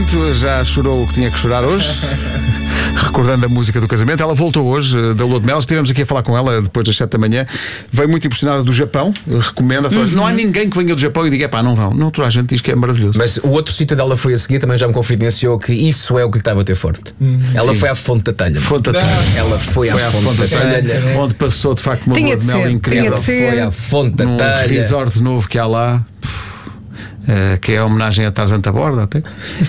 Já chorou o que tinha que chorar hoje. Recordando a música do casamento. Ela voltou hoje da lua de mel. Estivemos aqui a falar com ela depois das 7 da manhã. Veio muito impressionada do Japão. Recomenda. Não há ninguém que venha do Japão e diga: pá, não vão. Não, toda a gente diz que é maravilhoso. Mas o outro sítio dela foi a seguir. Também já me confidenciou que isso é o que lhe está a bater forte. Ela foi à Fonte da Telha. Fonte da Telha. Ela foi à Fonte da Telha, onde passou de facto uma lua de mel incrível. Foi à Fonte da Telha. Resort novo que há lá. Que é a homenagem a Tarzan da Borda até.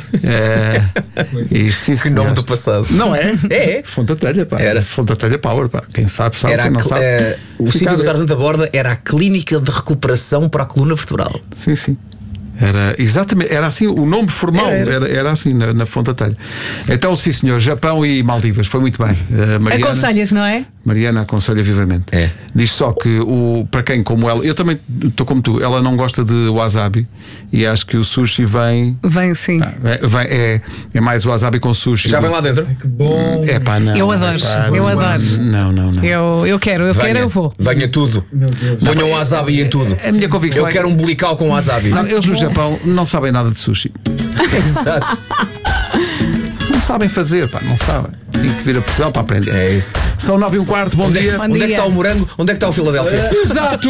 E, sim, que nome do passado. Não é? É. Fonte da Telha, pá. Era. Fonte da Telha Power, pá. Quem sabe, sabe. Era quem não sabe. O sítio do Tarzan da Borda era a clínica de recuperação para a coluna vertebral. Sim, sim. Era exatamente, era assim, o nome formal era assim na Fonte da Telha. Então, sim senhor, Japão e Maldivas, foi muito bem. Mariana, aconselhas, não é? Mariana aconselha vivamente. Diz só que para quem como ela, eu também estou como tu, ela não gosta de wasabi e acho que o sushi vem sim. É mais wasabi com sushi. Já vem lá dentro? Que bom. Não. Eu adoro. Não. Eu quero, eu vou. Venha tudo. Ponham wasabi em tudo. A minha convicção eu quero um bulical com wasabi. Não, eles no Japão não sabem nada de sushi. Exato. Não sabem fazer, pá, não sabem. Tem que vir a Portugal para aprender. É isso. São 9h15, bom dia. Onde é que está o morango? Onde é que está o Filadélfia? Exato.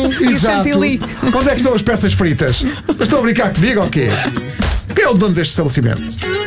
Onde é que estão as peças fritas? Estou a brincar comigo ou quê? Quem é o dono deste estabelecimento?